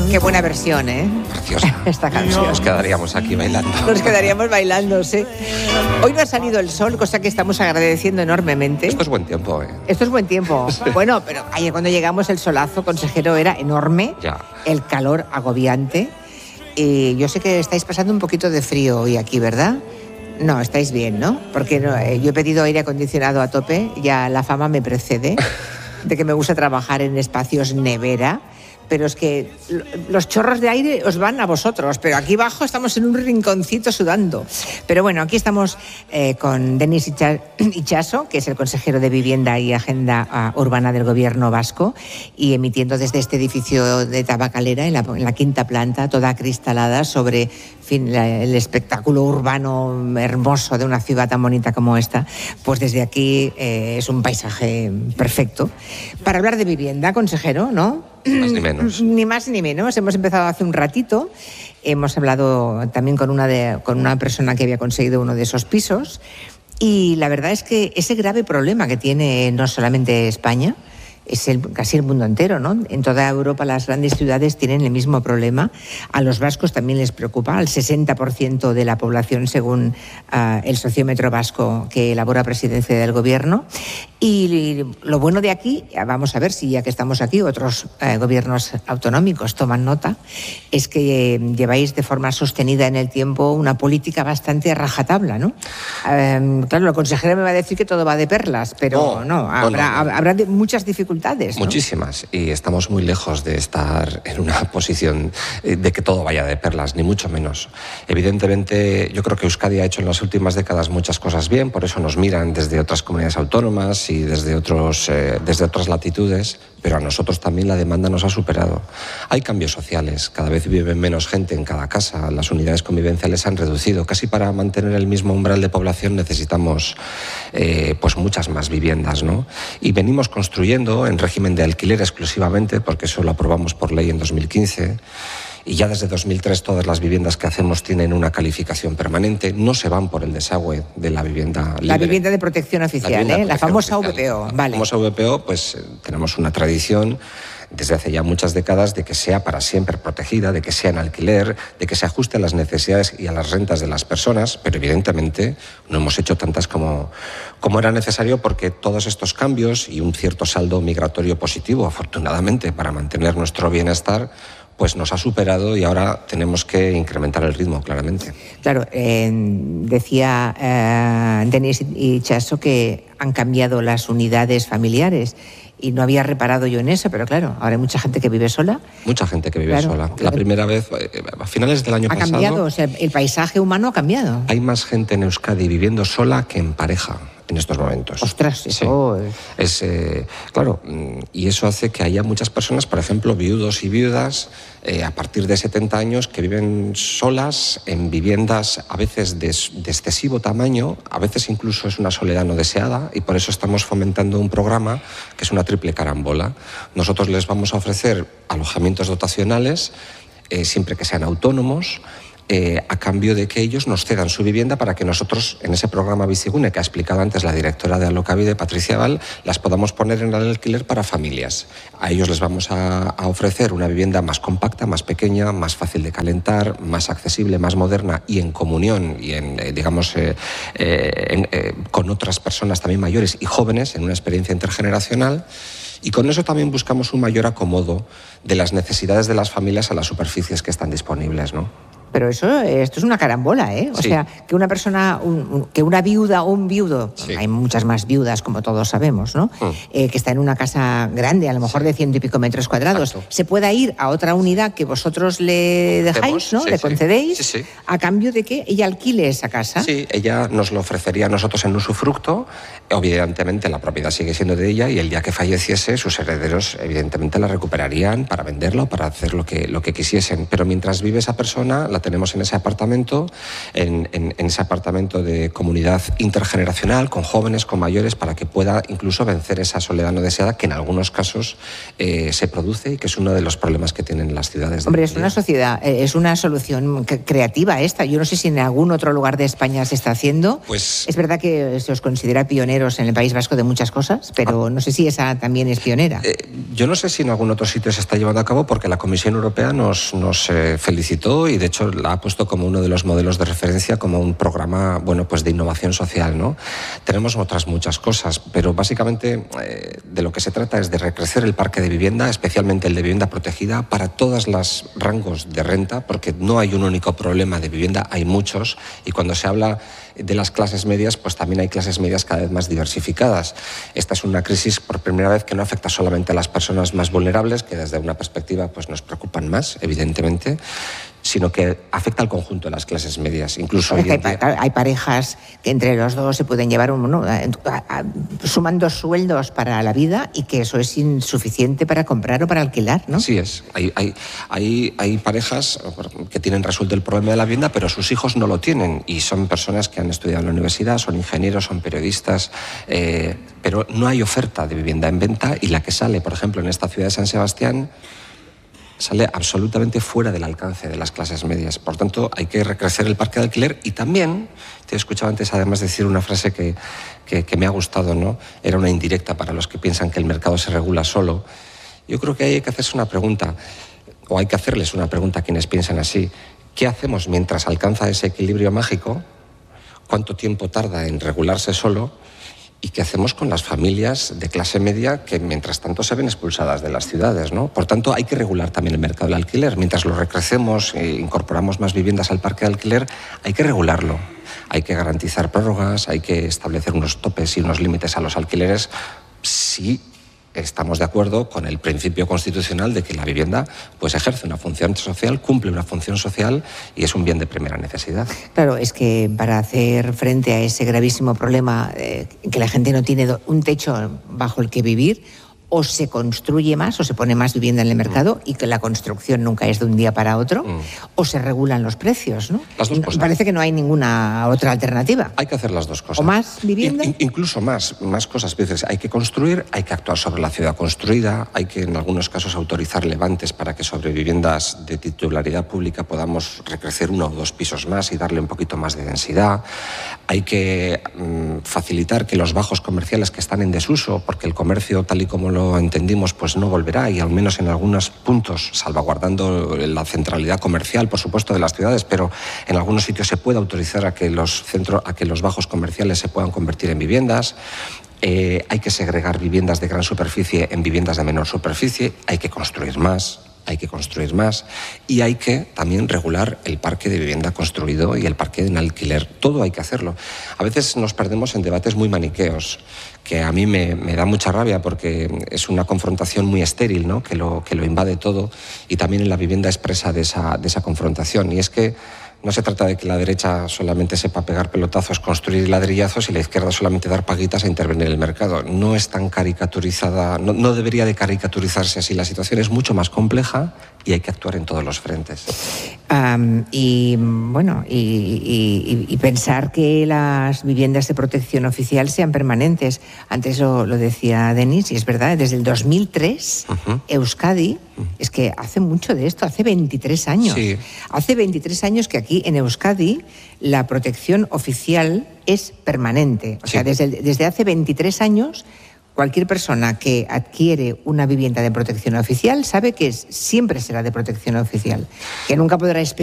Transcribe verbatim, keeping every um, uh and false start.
Qué buena versión, ¿eh? Preciosa. Esta canción. Nos quedaríamos aquí bailando. Nos quedaríamos bailando, sí. Hoy no ha salido el sol, cosa que estamos agradeciendo enormemente. Esto es buen tiempo, ¿eh? Esto es buen tiempo. Sí. Bueno, pero ayer cuando llegamos el solazo, consejero, era enorme. Ya. El calor agobiante. Y yo sé que estáis pasando un poquito de frío hoy aquí, ¿verdad? No, estáis bien, ¿no? Porque no, eh, yo he pedido aire acondicionado a tope, ya la fama me precede de que me gusta trabajar en espacios nevera, pero es que los chorros de aire os van a vosotros, pero aquí abajo estamos en un rinconcito sudando. Pero bueno, aquí estamos eh, con Denis Itxaso, que es el consejero de Vivienda y Agenda uh, Urbana del Gobierno vasco, y emitiendo desde este edificio de Tabacalera, en la, en la quinta planta, toda acristalada sobre en fin, la, el espectáculo urbano hermoso de una ciudad tan bonita como esta. Pues desde aquí eh, es un paisaje perfecto. Para hablar de vivienda, consejero, ¿no? Más ni menos. Ni más ni menos. Hemos empezado hace un ratito. Hemos hablado también con una, de, con una persona que había conseguido uno de esos pisos. Y la verdad es que ese grave problema que tiene no solamente España, es el, casi el mundo entero, ¿no? En toda Europa las grandes ciudades tienen el mismo problema. A los vascos también les preocupa, al sesenta por ciento de la población, según uh, el sociómetro vasco que elabora Presidencia del Gobierno. Y lo bueno de aquí, vamos a ver si ya que estamos aquí, otros eh, gobiernos autonómicos toman nota, es que eh, lleváis de forma sostenida en el tiempo una política bastante rajatabla, ¿no? Eh, claro, el consejero me va a decir que todo va de perlas, pero no, no habrá, no, no, no. habrá de muchas dificultades, ¿no? Muchísimas, y estamos muy lejos de estar en una posición de que todo vaya de perlas, ni mucho menos. Evidentemente, yo creo que Euskadi ha hecho en las últimas décadas muchas cosas bien, por eso nos miran desde otras comunidades autónomas y desde, otros, eh, desde otras latitudes, pero a nosotros también la demanda nos ha superado. Hay cambios sociales, cada vez vive menos gente en cada casa, las unidades convivenciales han reducido. Casi para mantener el mismo umbral de población necesitamos eh, pues muchas más viviendas, ¿no? Y venimos construyendo en régimen de alquiler exclusivamente, porque eso lo aprobamos por ley en dos mil quince, y ya desde dos mil tres todas las viviendas que hacemos tienen una calificación permanente, no se van por el desagüe de la vivienda libre. La vivienda de protección oficial, la, ¿eh? La famosa V P O. La vale. famosa V P O, pues eh, tenemos una tradición desde hace ya muchas décadas de que sea para siempre protegida, de que sea en alquiler, de que se ajuste a las necesidades y a las rentas de las personas, pero evidentemente no hemos hecho tantas como, como era necesario, porque todos estos cambios y un cierto saldo migratorio positivo, afortunadamente, para mantener nuestro bienestar, pues nos ha superado y ahora tenemos que incrementar el ritmo, claramente. Claro, eh, decía eh, Denis Itxaso que han cambiado las unidades familiares y no había reparado yo en eso, pero claro, ahora hay mucha gente que vive sola. Mucha gente que vive claro, sola. claro. La primera vez, a finales del año ha pasado... Ha cambiado, o sea, el paisaje humano ha cambiado. Hay más gente en Euskadi viviendo sola que en pareja en estos momentos. Ostras, eso sí. es... Eh, claro, y eso hace que haya muchas personas, por ejemplo, viudos y viudas, eh, a partir de setenta años, que viven solas en viviendas a veces de, de excesivo tamaño, a veces incluso es una soledad no deseada, y por eso estamos fomentando un programa que es una triple carambola. Nosotros les vamos a ofrecer alojamientos dotacionales, eh, siempre que sean autónomos, Eh, a cambio de que ellos nos cedan su vivienda para que nosotros, en ese programa Bizigune que ha explicado antes la directora de Alokabide, Patricia Val, las podamos poner en el alquiler para familias. A ellos les vamos a, a ofrecer una vivienda más compacta, más pequeña, más fácil de calentar, más accesible, más moderna y en comunión y en, eh, digamos, eh, eh, en, eh, con otras personas también mayores y jóvenes, en una experiencia intergeneracional. Y con eso también buscamos un mayor acomodo de las necesidades de las familias a las superficies que están disponibles, ¿no? Pero eso, esto es una carambola, ¿eh? O sí. sea, que una persona, un, un, que una viuda o un viudo, sí. Hay muchas más viudas, como todos sabemos, ¿no? Mm. Eh, que está en una casa grande, a lo mejor sí. de ciento y pico metros cuadrados, exacto. Se pueda ir a otra unidad que vosotros le dejáis, ¿no? Sí, le concedéis, sí. Sí, sí. a cambio de que ella alquile esa casa. Sí, ella nos lo ofrecería a nosotros en usufructo. Evidentemente la propiedad sigue siendo de ella y el día que falleciese sus herederos evidentemente la recuperarían para venderla o para hacer lo que, lo que quisiesen. Pero mientras vive esa persona, la la tenemos en ese apartamento, en, en, en ese apartamento de comunidad intergeneracional, con jóvenes, con mayores, para que pueda incluso vencer esa soledad no deseada que en algunos casos eh, se produce y que es uno de los problemas que tienen las ciudades. Hombre, es una sociedad, es una solución creativa esta. Yo no sé si en algún otro lugar de España se está haciendo. Pues, es verdad que se os considera pioneros en el País Vasco de muchas cosas, pero ah, no sé si esa también es pionera. Eh, yo no sé si en algún otro sitio se está llevando a cabo, porque la Comisión Europea nos, nos eh, felicitó y de hecho la ha puesto como uno de los modelos de referencia, como un programa, bueno, pues de innovación social, ¿no? Tenemos otras muchas cosas, pero básicamente eh, de lo que se trata es de recrecer el parque de vivienda, especialmente el de vivienda protegida, para todos los rangos de renta, porque no hay un único problema de vivienda, hay muchos, y cuando se habla de las clases medias, pues también hay clases medias cada vez más diversificadas. Esta es una crisis por primera vez que no afecta solamente a las personas más vulnerables, que desde una perspectiva pues nos preocupan más, evidentemente, sino que afecta al conjunto de las clases medias. Incluso hoy en día... hay parejas que entre los dos se pueden llevar un, ¿no? suman dos sueldos para la vida y que eso es insuficiente para comprar o para alquilar, ¿no? Así es. Hay, hay, hay, hay parejas que tienen resuelto el problema de la vivienda, pero sus hijos no lo tienen y son personas que han estudiado en la universidad, son ingenieros, son periodistas, eh, pero no hay oferta de vivienda en venta y la que sale, por ejemplo, en esta ciudad de San Sebastián, sale absolutamente fuera del alcance de las clases medias. Por tanto, hay que recrecer el parque de alquiler y también, te he escuchado antes además decir una frase que, que, que me ha gustado, ¿no? Era una indirecta para los que piensan que el mercado se regula solo. Yo creo que ahí hay que hacerse una pregunta, o hay que hacerles una pregunta a quienes piensan así. ¿Qué hacemos mientras alcanza ese equilibrio mágico? ¿Cuánto tiempo tarda en regularse solo? ¿Y qué hacemos con las familias de clase media que mientras tanto se ven expulsadas de las ciudades, ¿no? Por tanto, hay que regular también el mercado del alquiler. Mientras lo recrecemos e incorporamos más viviendas al parque de alquiler, hay que regularlo. Hay que garantizar prórrogas, hay que establecer unos topes y unos límites a los alquileres si estamos de acuerdo con el principio constitucional de que la vivienda pues ejerce una función social, cumple una función social y es un bien de primera necesidad. Claro, es que para hacer frente a ese gravísimo problema eh, que la gente no tiene un techo bajo el que vivir, o se construye más o se pone más vivienda en el mercado mm. y que la construcción nunca es de un día para otro, mm. o se regulan los precios, ¿no? Las dos cosas. Parece que no hay ninguna otra alternativa. Hay que hacer las dos cosas. ¿O más vivienda? In, incluso más, más cosas. Veces hay que construir, hay que actuar sobre la ciudad construida, hay que en algunos casos autorizar levantes para que sobre viviendas de titularidad pública podamos recrecer uno o dos pisos más y darle un poquito más de densidad. Hay que mm, facilitar que los bajos comerciales que están en desuso, porque el comercio tal y como lo entendimos, pues no volverá y al menos en algunos puntos, salvaguardando la centralidad comercial, por supuesto, de las ciudades, pero en algunos sitios se puede autorizar a que los centros, a que los bajos comerciales se puedan convertir en viviendas. Eh, hay que segregar viviendas de gran superficie en viviendas de menor superficie, hay que construir más. Hay que construir más y hay que también regular el parque de vivienda construido y el parque en alquiler. Todo hay que hacerlo. A veces nos perdemos en debates muy maniqueos, que a mí me, me da mucha rabia porque es una confrontación muy estéril, ¿no? que, lo, que lo invade todo y también en la vivienda expresa de esa, de esa confrontación. Y es que no se trata de que la derecha solamente sepa pegar pelotazos, construir ladrillazos y la izquierda solamente dar paguitas a intervenir en el mercado. No es tan caricaturizada, no, no debería de caricaturizarse así. La situación es mucho más compleja y hay que actuar en todos los frentes. Um, y bueno, y, y, y pensar que las viviendas de protección oficial sean permanentes. Antes lo, lo decía Denis, y es verdad, desde el dos mil tres, uh-huh. Euskadi, uh-huh. es que hace mucho de esto, hace veintitrés años. Sí. Hace veintitrés años que aquí en Euskadi la protección oficial es permanente. O sea, sí. desde, desde hace veintitrés años... Cualquier persona que adquiere una vivienda de protección oficial sabe que siempre será de protección oficial, que nunca podrá